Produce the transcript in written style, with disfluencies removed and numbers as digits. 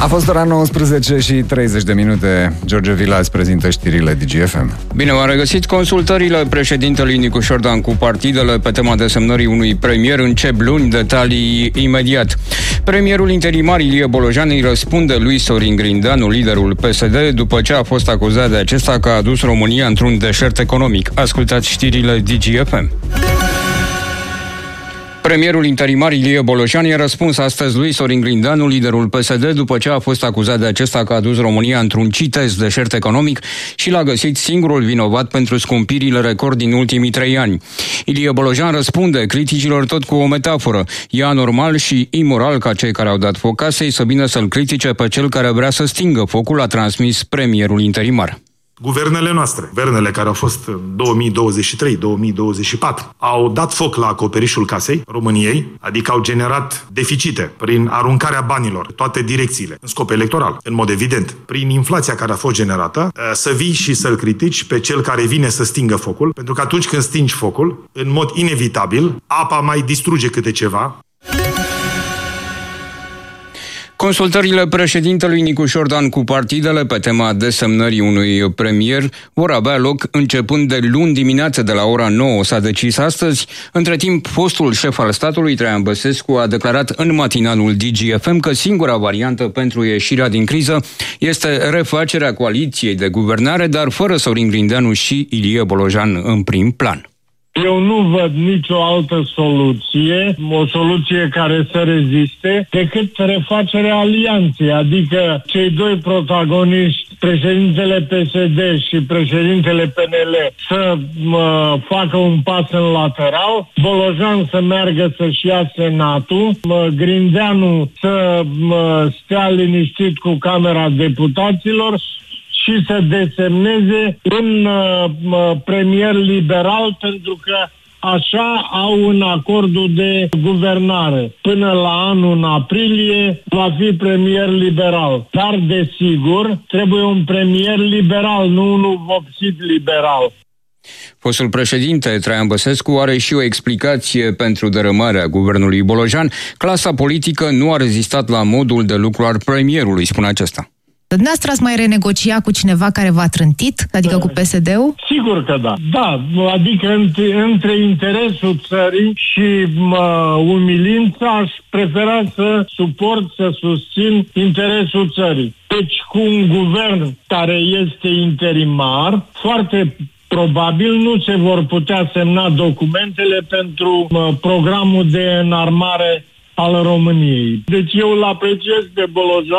A fost ora 19 și 30 de minute. George Vila îți prezintă știrile DGFM. Bine v-am regăsit. Consultările președintelui Nicu Șordan cu partidele pe tema desemnării unui premier încep luni. Detalii imediat. Premierul interimar Ilie Bolojan îi răspunde lui Sorin Grindeanu, liderul PSD, după ce a fost acuzat de acesta că a adus România într-un deșert economic. Ascultați știrile DGFM. Premierul interimar Ilie Bolojan i-a răspuns astăzi lui Sorin Grindeanu, liderul PSD, după ce a fost acuzat de acesta că a dus România într-un, citez, deșert economic și l-a găsit singurul vinovat pentru scumpirile record din ultimii 3 ani. Ilie Bolojan răspunde criticilor tot cu o metaforă. E anormal și imoral ca cei care au dat foc casei să vină să-l critique pe cel care vrea să stingă focul, a transmis premierul interimar. Guvernele noastre, guvernele care au fost în 2023-2024, au dat foc la acoperișul casei României, adică au generat deficite prin aruncarea banilor, toate direcțiile, în scop electoral, în mod evident, prin inflația care a fost generată, să vii și să-l critici pe cel care vine să stingă focul, pentru că atunci când stingi focul, în mod inevitabil, apa mai distruge câte ceva. Consultările președintelui Nicu Șordan cu partidele pe tema desemnării unui premier vor avea loc începând de luni dimineață de la ora 9, s-a decis astăzi. Între timp, fostul șef al statului, Traian Băsescu, a declarat în matinalul DGFM că singura variantă pentru ieșirea din criză este refacerea coaliției de guvernare, dar fără Sorin Grindeanu și Ilie Bolojan în prim plan. Eu nu văd nicio altă soluție, o soluție care să reziste, decât refacerea alianței, adică cei doi protagoniști, președintele PSD și președintele PNL, să facă un pas în lateral, Bolojan să meargă să-și ia Senatul, Grindeanu să stea liniștit cu Camera Deputaților și să desemneze un premier liberal, pentru că așa au în acordul de guvernare. Până la anul, în aprilie, va fi premier liberal. Dar, desigur, trebuie un premier liberal, nu unul vopsit liberal. Fostul președinte Traian Băsescu are și o explicație pentru dărâmarea guvernului Bolojan. Clasa politică nu a rezistat la modul de lucru al premierului, spune acesta. Dumneavoastră ați mai renegocia cu cineva care v-a trântit? Adică cu PSD-ul? Sigur că da. Da, adică între interesul țării și umilința aș prefera să suport, să susțin interesul țării. Deci cu un guvern care este interimar, foarte probabil nu se vor putea semna documentele pentru programul de înarmare al României. Deci eu îl apreciez pe Bolojan